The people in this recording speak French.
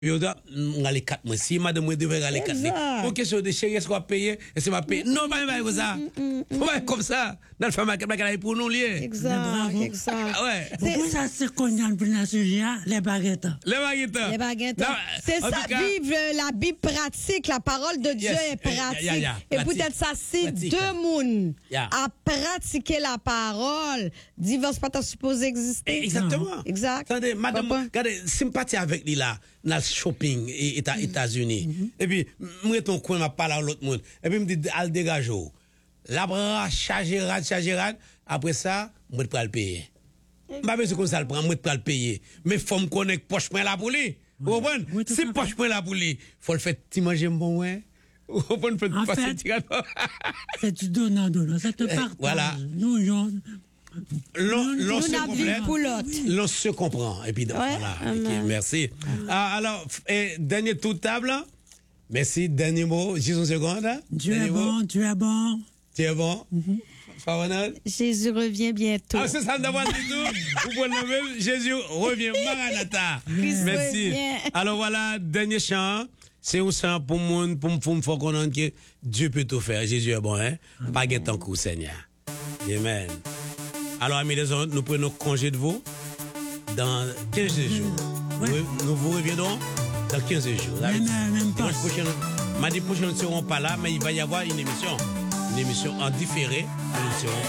Yo da les 4 mois si madame moi devait aller 4 mois pour question de chérie est-ce qu'on va payer et c'est ma payer non pas comme ça faut pas comme ça dans le famille pour nous lier exact ouais pourquoi ça c'est qu'on a pour les baguettes c'est ça vivre la Bible pratique la parole de Dieu est pratique et peut-être ça c'est deux mondes à pratiquer la parole divorce pas supposé exister exactement exact attendez madame regardez sympathie avec lui là dans le shopping et États-Unis et puis moi ton coin m'a parlé à l'autre monde et puis me dit al dégage la bras charger après ça moi pas le payer pas besoin comme ça le prend moi pas le payer mais faut me connaître poche point là pour lui vous comprenez si poche point là pour lui faut le faire ti manger bon ouais vous comprenez en fait c'est du donnant ça te partage voilà l'on se comprend et puis voilà merci alors dernier tour de table merci dernier mot juste une seconde tu es bon Jésus revient bientôt c'est ça d'avoir dit tout vous prenez même Jésus revient Maranatha merci alors voilà dernier chant c'est un chant pour monde pour me faire connaître que Dieu peut tout faire Jésus est bon hein pas guet en coup Seigneur amen. Alors, amis les autres, nous prenons congé de vous dans 15 jours. Nous vous reviendrons dans 15 jours. Mardi prochain, nous ne serons pas là, mais il va y avoir une émission en différé. Nous serons